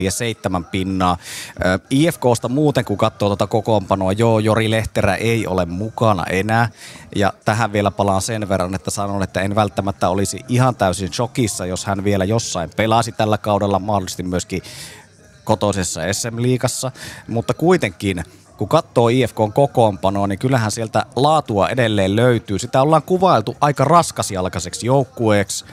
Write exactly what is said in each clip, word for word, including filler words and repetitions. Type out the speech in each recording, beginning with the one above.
ja seitsemän pinnaa. I F K:sta muuten, kun katsoo tuota kokoonpanoa, joo, Jori Lehterä ei ole mukana enää. Ja tähän vielä palaan sen verran, että sanon, että en välttämättä olisi ihan täysin shokissa, jos hän vielä jossain pelasi tällä kaudella, mahdollisesti myöskin kotoisessa S M-liigassa. Mutta kuitenkin, kun katsoo I F K:n kokoonpanoa, niin kyllähän sieltä laatua edelleen löytyy. Sitä ollaan kuvailtu aika raskasjalkaiseksi joukkueeksi,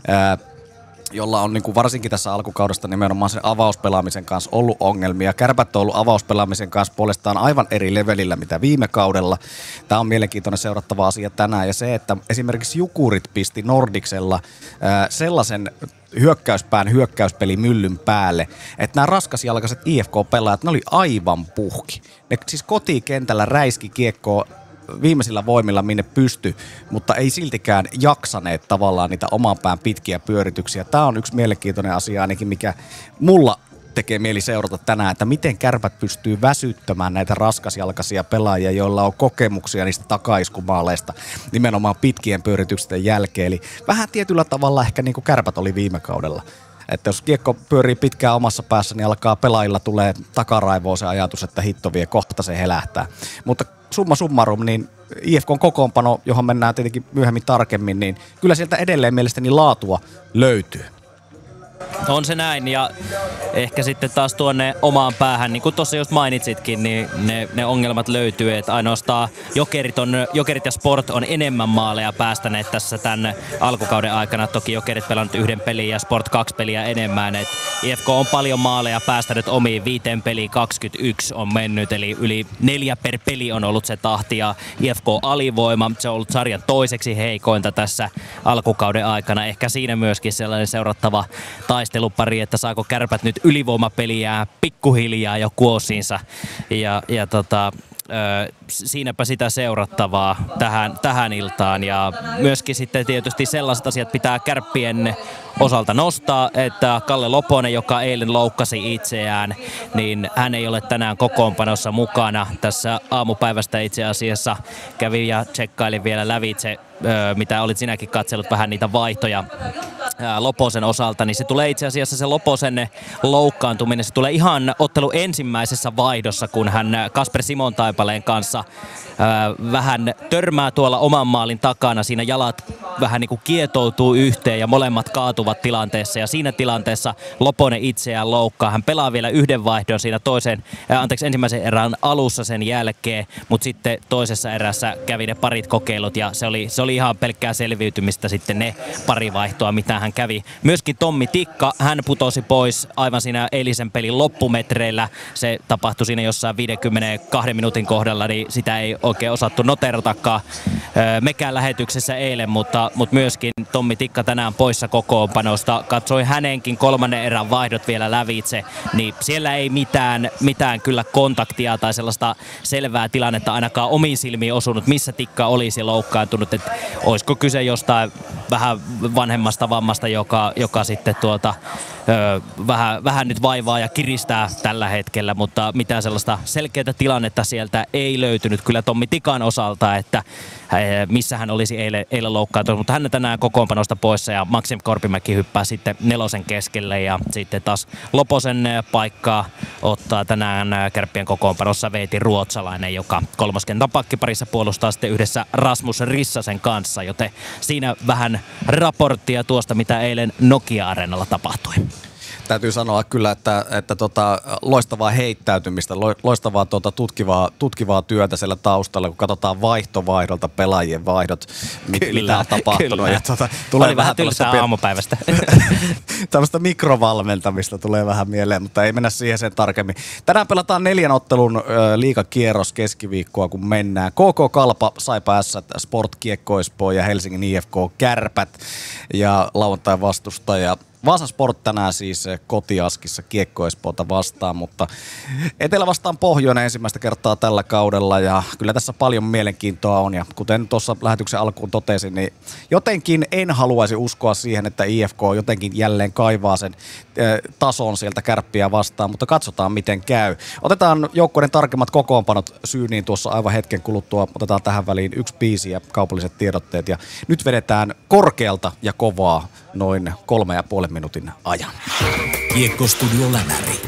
jolla on niin kuin varsinkin tässä alkukaudesta nimenomaan sen avauspelaamisen kanssa ollut ongelmia. Kärpät on ollut avauspelaamisen kanssa puolestaan aivan eri levelillä mitä viime kaudella. Tämä on mielenkiintoinen seurattava asia tänään. Ja se, että esimerkiksi Jukurit pisti Nordiksella ää, sellaisen hyökkäyspään hyökkäyspeli myllyn päälle, että nämä raskasjalkaiset I F K-pelaajat, ne oli aivan puhki. Ne siis kotikentällä räiski kiekkoa viimeisillä voimilla minne pysty, mutta ei siltikään jaksaneet tavallaan niitä oman pään pitkiä pyörityksiä. Tämä on yksi mielenkiintoinen asia ainakin, mikä mulla tekee mieli seurata tänään, että miten Kärpät pystyy väsyttämään näitä raskasjalkaisia pelaajia, joilla on kokemuksia niistä takaiskumaaleista nimenomaan pitkien pyöritysten jälkeen. Eli vähän tietyllä tavalla ehkä niin kuin Kärpät oli viime kaudella. Että jos kiekko pyörii pitkään omassa päässä, niin alkaa pelaajilla tulee takaraivoon se ajatus, että hitto vie, kohta se helähtää. Mutta summa summarum, niin I F K:n kokoonpano, johon mennään tietenkin myöhemmin tarkemmin, niin kyllä sieltä edelleen mielestäni laatua löytyy. On se näin, ja ehkä sitten taas tuonne omaan päähän, niin kuin tuossa just mainitsitkin, niin ne, ne ongelmat löytyy, että ainoastaan Jokerit, on, Jokerit ja Sport on enemmän maaleja päästäneet tässä tämän alkukauden aikana. Toki Jokerit pelannut yhden pelin ja Sport kaksi peliä enemmän. Et I F K on paljon maaleja päästänyt omiin, viiteen peliin kaksikymmentäyksi on mennyt, eli yli neljä per peli on ollut se tahti, ja I F K alivoima, se on ollut sarjan toiseksi heikointa tässä alkukauden aikana. Ehkä siinä myöskin sellainen seurattava taistelupari, että saako Kärpät nyt ylivoimapeliä pikkuhiljaa jo kuosiinsa. Ja, ja tota, ö, siinäpä sitä seurattavaa tähän, tähän iltaan. Ja myöskin sitten tietysti sellaiset asiat pitää Kärppien osalta nostaa, että Kalle Loponen, joka eilen loukkasi itseään, niin hän ei ole tänään kokoonpanossa mukana. Tässä aamupäivästä itse asiassa kävi ja tsekkaili vielä lävitse, mitä olit sinäkin katsellut vähän niitä vaihtoja Loposen osalta, niin se tulee itse asiassa se Loposen loukkaantuminen, se tulee ihan ottelu ensimmäisessä vaihdossa, kun hän Kasper Simon Taipaleen kanssa vähän törmää tuolla oman maalin takana, siinä jalat vähän niin kuin kietoutuu yhteen ja molemmat kaatuvat tilanteessa, ja siinä tilanteessa Loponen itseään loukkaa. Hän pelaa vielä yhden vaihdon siinä toisen, äh, anteeksi, ensimmäisen erän alussa sen jälkeen, mutta sitten toisessa erässä kävi ne parit kokeilut, ja se oli, se oli ihan pelkkää selviytymistä sitten ne pari vaihtoa, mitä hän kävi. Myöskin Tommi Tikka, hän putosi pois aivan siinä eilisen pelin loppumetreillä. Se tapahtui siinä jossain viidenkymmenenkahden minuutin kohdalla, niin sitä ei oikein osattu noteratakaan mekään lähetyksessä eilen, mutta, mutta myöskin Tommi Tikka tänään poissa kokoonpanosta. Katsoin hänenkin kolmannen erän vaihdot vielä lävitse, niin siellä ei mitään, mitään kyllä kontaktia tai sellaista selvää tilannetta ainakaan omiin silmiin osunut, missä Tikka olisi loukkaantunut, että olisiko kyse jostain vähän vanhemmasta vammasta, joka, joka sitten tuota, ö, vähän, vähän nyt vaivaa ja kiristää tällä hetkellä, mutta mitään sellaista selkeää tilannetta sieltä ei löytynyt kyllä Tommi Tikan osalta, että missä hän olisi eilen, eilen loukkaantunut, mutta hän tänään kokoonpanosta poissa, ja Maxim Korpimäki hyppää sitten nelosen keskelle, ja sitten taas Loposen paikkaa ottaa tänään Kärppien kokoonpanossa Veeti Ruotsalainen, joka kolmoskentän pakkiparissa puolustaa sitten yhdessä Rasmus Rissasen kanssa, joten siinä vähän raporttia tuosta, mitä eilen Nokia-areenalla tapahtui. Täytyy sanoa kyllä, että, että tota, loistavaa heittäytymistä, loistavaa tuota, tutkivaa, tutkivaa työtä siellä taustalla, kun katsotaan vaihtovaihdolta pelaajien vaihdot, mit, kyllä, mitä on tapahtunut. Kyllä. Ja, tuota, tulee Oli vähän tylsää aamupäivästä. Tällaista mikrovalmentamista tulee vähän mieleen, mutta ei mennä siihen sen tarkemmin. Tänään pelataan neljän ottelun ö, liigakierros keskiviikkoa, kun mennään. K K Kalpa, Saipa S, Sport Kiekko Espoo ja Helsingin I F K Kärpät ja lauantai vastustaja Vaasan Sport tänään siis kotiaskissa Kiekko Espoota vastaan, mutta etelä vastaan pohjoinen ensimmäistä kertaa tällä kaudella, ja kyllä tässä paljon mielenkiintoa on, ja kuten tuossa lähetyksen alkuun totesin, niin jotenkin en haluaisi uskoa siihen, että I F K jotenkin jälleen kaivaa sen tason sieltä Kärppiä vastaan, mutta katsotaan miten käy. Otetaan joukkueiden tarkemmat kokoonpanot syyniin tuossa aivan hetken kuluttua, otetaan tähän väliin yksi biisi ja kaupalliset tiedotteet, ja nyt vedetään korkealta ja kovaa noin kolme ja puolen minuutin ajan. Kiekkostudio Lämäri.